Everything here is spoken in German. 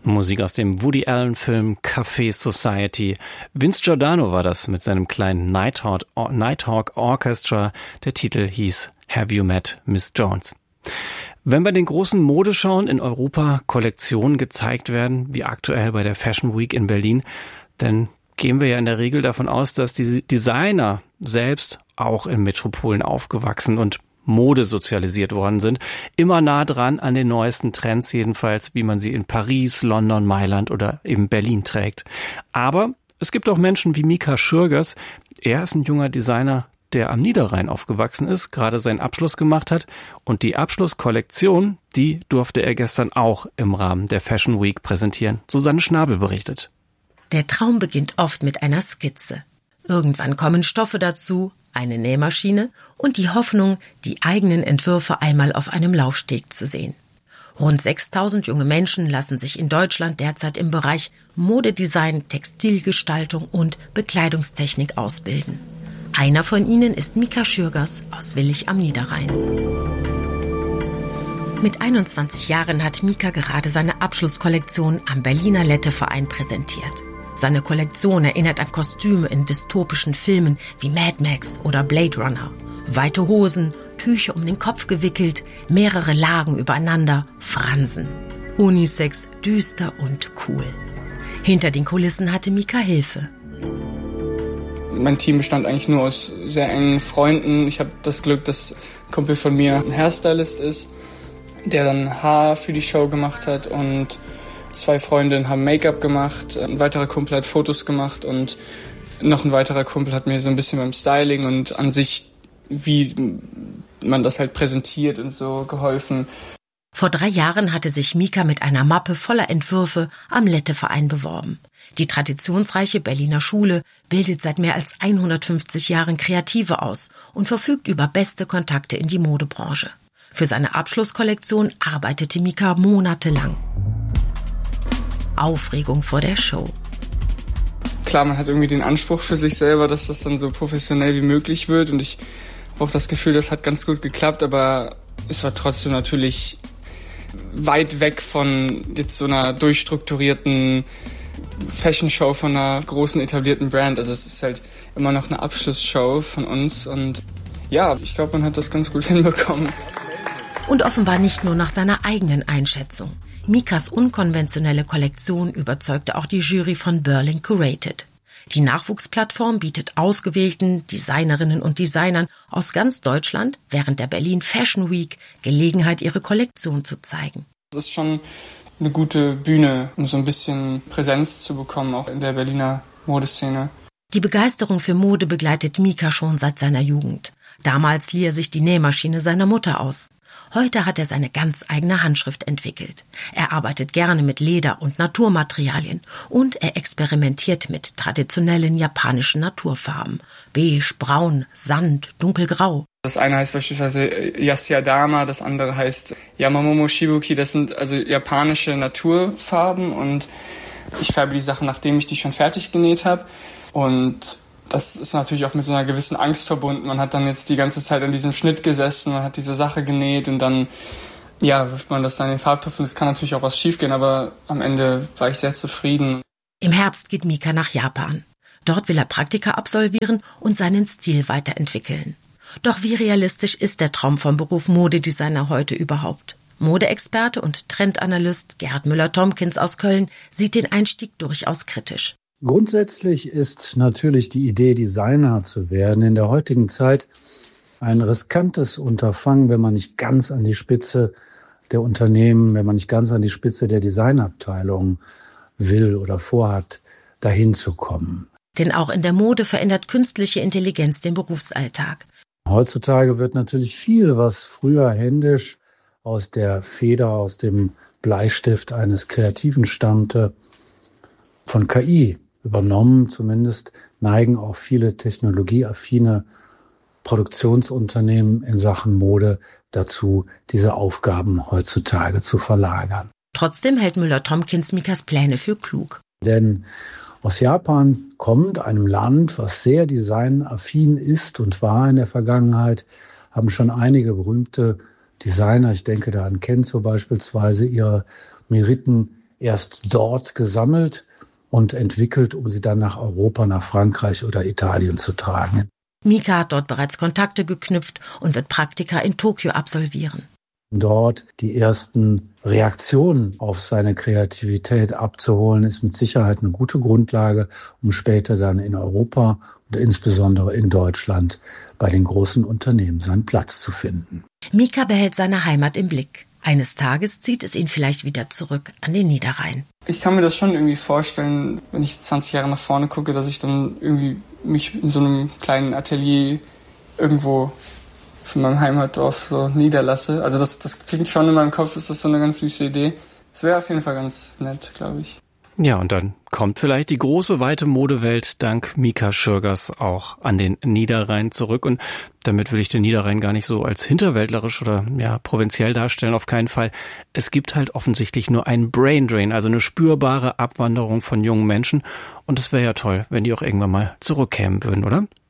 Musik aus dem Woody Allen-Film Café Society. Vince Giordano war das mit seinem kleinen Nighthawk Orchestra. Der Titel hieß Have You Met Miss Jones? Wenn bei den großen Modeschauen in Europa Kollektionen gezeigt werden, wie aktuell bei der Fashion Week in Berlin, dann gehen wir ja in der Regel davon aus, dass die Designer selbst auch in Metropolen aufgewachsen und Mode sozialisiert worden sind, immer nah dran an den neuesten Trends jedenfalls, wie man sie in Paris, London, Mailand oder eben Berlin trägt. Aber es gibt auch Menschen wie Mika Schürgers. Er ist ein junger Designer, der am Niederrhein aufgewachsen ist, gerade seinen Abschluss gemacht hat. Und die Abschlusskollektion, die durfte er gestern auch im Rahmen der Fashion Week präsentieren. Susanne Schnabel berichtet. Der Traum beginnt oft mit einer Skizze. Irgendwann kommen Stoffe dazu, eine Nähmaschine und die Hoffnung, die eigenen Entwürfe einmal auf einem Laufsteg zu sehen. Rund 6.000 junge Menschen lassen sich in Deutschland derzeit im Bereich Modedesign, Textilgestaltung und Bekleidungstechnik ausbilden. Einer von ihnen ist Mika Schürgers aus Willich am Niederrhein. Mit 21 Jahren hat Mika gerade seine Abschlusskollektion am Berliner Letteverein präsentiert. Seine Kollektion erinnert an Kostüme in dystopischen Filmen wie Mad Max oder Blade Runner. Weite Hosen, Tücher um den Kopf gewickelt, mehrere Lagen übereinander, Fransen. Unisex, düster und cool. Hinter den Kulissen hatte Mika Hilfe. Mein Team bestand eigentlich nur aus sehr engen Freunden. Ich habe das Glück, dass ein Kumpel von mir ein Hairstylist ist, der dann Haar für die Show gemacht hat, und 2 Freundinnen haben Make-up gemacht, ein weiterer Kumpel hat Fotos gemacht und noch ein weiterer Kumpel hat mir so ein bisschen beim Styling und an sich, wie man das halt präsentiert und so, geholfen. Vor 3 Jahren hatte sich Mika mit einer Mappe voller Entwürfe am Letteverein beworben. Die traditionsreiche Berliner Schule bildet seit mehr als 150 Jahren Kreative aus und verfügt über beste Kontakte in die Modebranche. Für seine Abschlusskollektion arbeitete Mika monatelang. Aufregung vor der Show. Klar, man hat irgendwie den Anspruch für sich selber, dass das dann so professionell wie möglich wird, und ich habe auch das Gefühl, das hat ganz gut geklappt, aber es war trotzdem natürlich weit weg von jetzt so einer durchstrukturierten Fashion-Show von einer großen etablierten Brand. Also es ist halt immer noch eine Abschlussshow von uns, und ja, ich glaube, man hat das ganz gut hinbekommen. Und offenbar nicht nur nach seiner eigenen Einschätzung. Mikas unkonventionelle Kollektion überzeugte auch die Jury von Berlin Curated. Die Nachwuchsplattform bietet ausgewählten Designerinnen und Designern aus ganz Deutschland während der Berlin Fashion Week Gelegenheit, ihre Kollektion zu zeigen. Es ist schon eine gute Bühne, um so ein bisschen Präsenz zu bekommen, auch in der Berliner Modeszene. Die Begeisterung für Mode begleitet Mika schon seit seiner Jugend. Damals lieh er sich die Nähmaschine seiner Mutter aus. Heute hat er seine ganz eigene Handschrift entwickelt. Er arbeitet gerne mit Leder und Naturmaterialien und er experimentiert mit traditionellen japanischen Naturfarben. Beige, braun, Sand, dunkelgrau. Das eine heißt beispielsweise Yasiadama, das andere heißt Yamamomo Shibuki. Das sind also japanische Naturfarben, und ich färbe die Sachen, nachdem ich die schon fertig genäht habe. Und das ist natürlich auch mit so einer gewissen Angst verbunden. Man hat dann jetzt die ganze Zeit an diesem Schnitt gesessen, man hat diese Sache genäht und dann wirft man das dann in den Farbtopf, und es kann natürlich auch was schiefgehen, aber am Ende war ich sehr zufrieden. Im Herbst geht Mika nach Japan. Dort will er Praktika absolvieren und seinen Stil weiterentwickeln. Doch wie realistisch ist der Traum vom Beruf Modedesigner heute überhaupt? Modeexperte und Trendanalyst Gerhard Müller-Tomkins aus Köln sieht den Einstieg durchaus kritisch. Grundsätzlich ist natürlich die Idee, Designer zu werden, in der heutigen Zeit ein riskantes Unterfangen, wenn man nicht ganz an die Spitze der Unternehmen, wenn man nicht ganz an die Spitze der Designabteilung will oder vorhat, dahin zu kommen. Denn auch in der Mode verändert künstliche Intelligenz den Berufsalltag. Heutzutage wird natürlich viel, was früher händisch aus der Feder, aus dem Bleistift eines Kreativen stammte, von KI übernommen. Zumindest neigen auch viele technologieaffine Produktionsunternehmen in Sachen Mode dazu, diese Aufgaben heutzutage zu verlagern. Trotzdem hält Müller-Tomkins Mikas Pläne für klug. Denn aus Japan kommt, einem Land, was sehr designaffin ist und war in der Vergangenheit, haben schon einige berühmte Designer, ich denke da an Kenzo beispielsweise, ihre Meriten erst dort gesammelt und entwickelt, um sie dann nach Europa, nach Frankreich oder Italien zu tragen. Mika hat dort bereits Kontakte geknüpft und wird Praktika in Tokio absolvieren. Dort die ersten Reaktionen auf seine Kreativität abzuholen, ist mit Sicherheit eine gute Grundlage, um später dann in Europa und insbesondere in Deutschland bei den großen Unternehmen seinen Platz zu finden. Mika behält seine Heimat im Blick. Eines Tages zieht es ihn vielleicht wieder zurück an den Niederrhein. Ich kann mir das schon irgendwie vorstellen, wenn ich 20 Jahre nach vorne gucke, dass ich dann irgendwie mich in so einem kleinen Atelier irgendwo von meinem Heimatdorf so niederlasse. Also das klingt schon in meinem Kopf, ist das so eine ganz süße Idee. Das wäre auf jeden Fall ganz nett, glaube ich. Ja, und dann kommt vielleicht die große, weite Modewelt dank Mika Schürgers auch an den Niederrhein zurück. Und damit will ich den Niederrhein gar nicht so als hinterwäldlerisch oder provinziell darstellen, auf keinen Fall. Es gibt halt offensichtlich nur einen Braindrain, also eine spürbare Abwanderung von jungen Menschen. Und es wäre ja toll, wenn die auch irgendwann mal zurückkämen würden, oder?